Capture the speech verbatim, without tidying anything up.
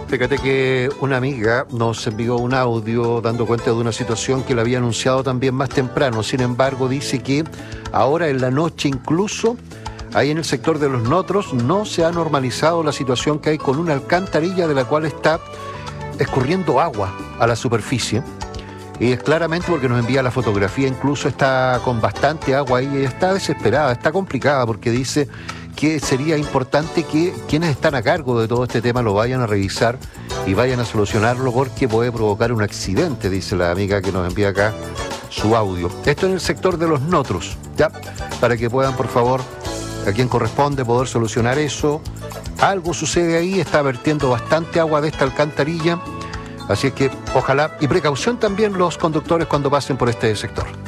Fíjate que una amiga nos envió un audio dando cuenta de una situación que le había anunciado también más temprano. Sin embargo, dice que ahora en la noche incluso, ahí en el sector de Los Notros, no se ha normalizado la situación que hay con una alcantarilla de la cual está escurriendo agua a la superficie. Y es claramente porque nos envía la fotografía, incluso está con bastante agua ahí, y está desesperada, está complicada porque dice que sería importante que quienes están a cargo de todo este tema lo vayan a revisar y vayan a solucionarlo porque puede provocar un accidente, dice la amiga que nos envía acá su audio. Esto en el sector de Los Notros, ¿ya? Para que puedan, por favor, a quien corresponde poder solucionar eso. Algo sucede ahí, está vertiendo bastante agua de esta alcantarilla, así es que ojalá, y precaución también los conductores cuando pasen por este sector.